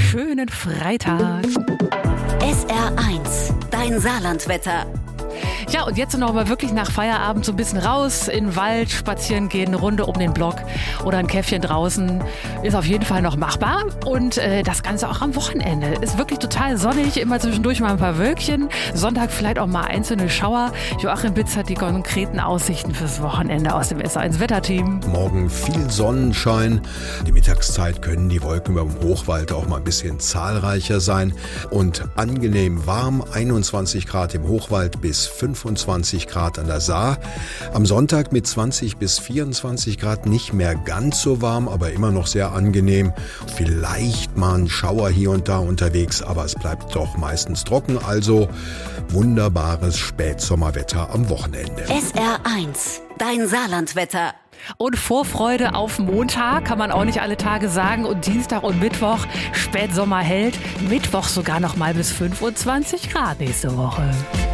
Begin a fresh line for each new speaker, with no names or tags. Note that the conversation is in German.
schönen Freitag.
SR1, dein Saarlandwetter.
Ja, und jetzt noch mal wirklich nach Feierabend so ein bisschen raus in den Wald, spazieren gehen, eine Runde um den Block oder ein Käffchen draußen. Ist auf jeden Fall noch machbar. Und das Ganze auch am Wochenende. Ist wirklich total sonnig, immer zwischendurch mal ein paar Wölkchen. Sonntag vielleicht auch mal einzelne Schauer. Joachim Bitz hat die konkreten Aussichten fürs Wochenende aus dem SR1 Wetterteam.
Morgen viel Sonnenschein. Die Mittagszeit können die Wolken über dem Hochwald auch mal ein bisschen zahlreicher sein. Und angenehm warm, 21 Grad im Hochwald bis 25 Grad an der Saar. Am Sonntag mit 20 bis 24 Grad nicht mehr ganz so warm, aber immer noch sehr angenehm. Vielleicht mal ein Schauer hier und da unterwegs, aber es bleibt doch meistens trocken. Also wunderbares Spätsommerwetter am Wochenende.
SR1, dein Saarlandwetter.
Und Vorfreude auf Montag kann man auch nicht alle Tage sagen. Und Dienstag und Mittwoch Spätsommer hält. Mittwoch sogar noch mal bis 25 Grad nächste Woche.